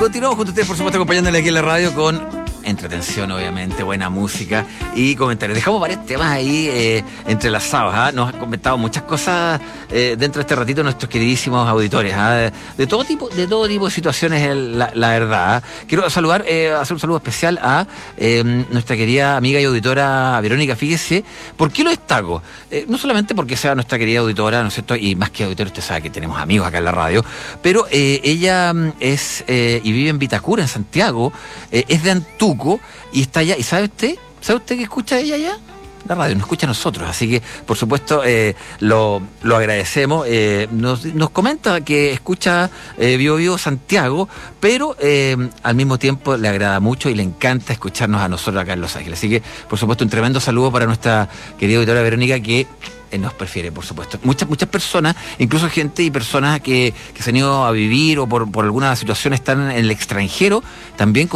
Continuamos junto a ustedes, por supuesto, acompañándole aquí en la radio con entretención, obviamente, buena música y comentarios. Dejamos varios temas ahí entrelazados. Nos han comentado muchas cosas dentro de este ratito nuestros queridísimos auditores. De todo tipo de situaciones, la verdad. Quiero hacer un saludo especial a nuestra querida amiga y auditora Verónica. Fíjese, ¿por qué lo destaco? No solamente porque sea nuestra querida auditora, ¿no es cierto? Y más que auditora, usted sabe que tenemos amigos acá en la radio, pero ella es y vive en Vitacura, en Santiago, es de Antuco y está allá. ¿Y sabe usted que escucha ella allá? La radio nos escucha a nosotros, así que por supuesto lo agradecemos. Nos comenta que escucha Bio Bio Santiago, pero al mismo tiempo le agrada mucho y le encanta escucharnos a nosotros acá en Los Ángeles. Así que por supuesto un tremendo saludo para nuestra querida auditora Verónica, que nos prefiere, por supuesto. Muchas personas, incluso gente y personas que se han ido a vivir o por alguna situación están en el extranjero, también